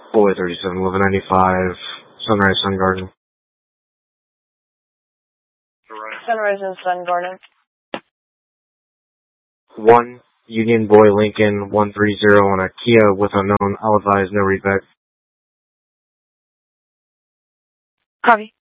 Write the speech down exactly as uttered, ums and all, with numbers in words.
Boy thirty-seven, eleven ninety-five, Sunrise Sun Garden. Sunrise and Sun Garden. One, Union Boy Lincoln, one three zero on a Kia with unknown. I'll advise no readback. Copy.